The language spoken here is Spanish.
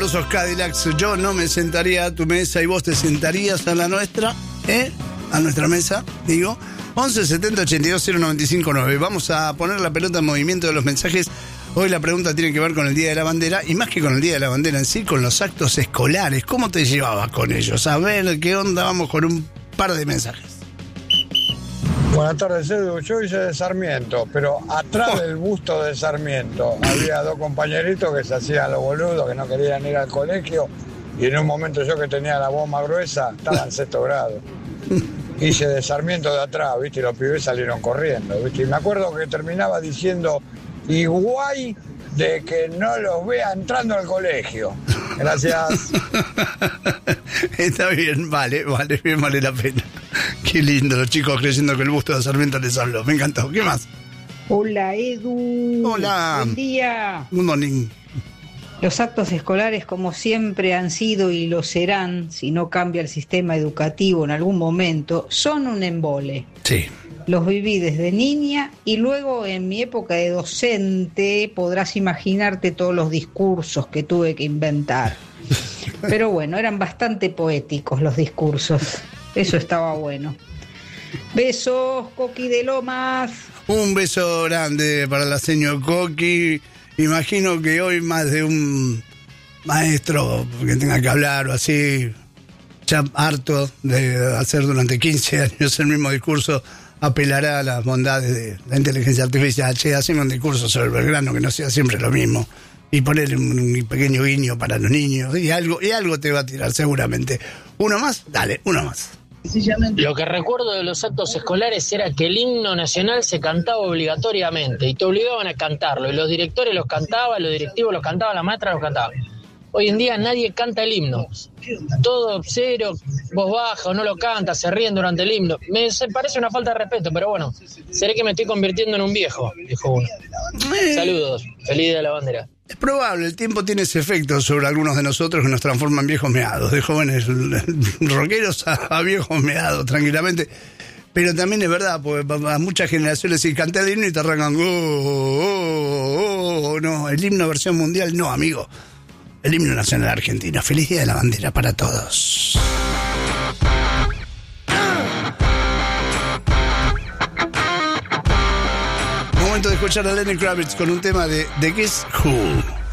fabulosos Cadillacs. Yo no me sentaría a tu mesa y vos te sentarías a la nuestra, a nuestra mesa, digo. 11 70 82 095 9. Vamos a poner la pelota en movimiento de los mensajes. Hoy la pregunta tiene que ver con el Día de la Bandera, y más que con el Día de la Bandera en sí, con los actos escolares. ¿Cómo te llevabas con ellos? A ver, ¿qué onda? Vamos con un par de mensajes. Buenas tardes, Edu. Yo hice de Sarmiento, pero atrás del busto de Sarmiento había dos compañeritos que se hacían los boludos, que no querían ir al colegio, y en un momento yo, que tenía la voz más gruesa, estaba en sexto grado. Hice de Sarmiento de atrás, ¿viste? Y los pibes salieron corriendo, ¿viste? Y me acuerdo que terminaba diciendo, y guay de que no los vea entrando al colegio. Gracias. Está bien, vale la pena. Qué lindo, los chicos creyendo que el busto de Sarmiento les habló. Me encantó. ¿Qué más? Hola, Edu. Hola. Buen día. Good morning. Los actos escolares, como siempre han sido y lo serán, si no cambia el sistema educativo en algún momento, son un embole. Sí. Los viví desde niña y luego en mi época de docente podrás imaginarte todos los discursos que tuve que inventar. Pero bueno, eran bastante poéticos los discursos. Eso estaba bueno. Besos, Coqui de Lomas. Un beso grande para la señor Coqui. Imagino que hoy más de un maestro que tenga que hablar o así, ya harto de hacer durante 15 años el mismo discurso, apelará a las bondades de la inteligencia artificial. Che, haceme un discurso sobre Belgrano que no sea siempre lo mismo, y ponerle un pequeño guiño para los niños, y algo te va a tirar seguramente. ¿Uno más? Dale, uno más. Lo que recuerdo de los actos escolares era que el himno nacional se cantaba obligatoriamente y te obligaban a cantarlo, y los directores los cantaban, los directivos los cantaban, las maestras los cantaban. Hoy en día nadie canta el himno, todo cero, voz baja, o no lo canta, se ríen durante el himno. Me parece una falta de respeto, pero bueno, seré que me estoy convirtiendo en un viejo, dijo uno. Saludos, feliz Día de la Bandera. Es probable, el tiempo tiene ese efecto sobre algunos de nosotros que nos transforma en viejos meados, de jóvenes rockeros a viejos meados, tranquilamente. Pero también es verdad, porque a muchas generaciones si canté el himno y te arrancan, no, el himno versión mundial, no, amigo. El himno nacional argentino. Feliz Día de la Bandera para todos. Momento de escuchar a Lenny Kravitz con un tema de The Guess Who.